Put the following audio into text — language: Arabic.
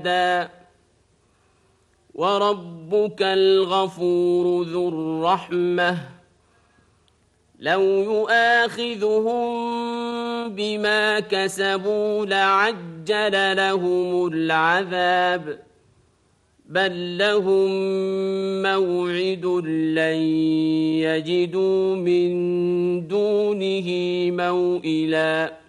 وربك الغفور ذو الرحمة لو يؤاخذهم بما كسبوا لعجل لهم العذاب بل لهم موعد لن يجدوا من دونه موئلا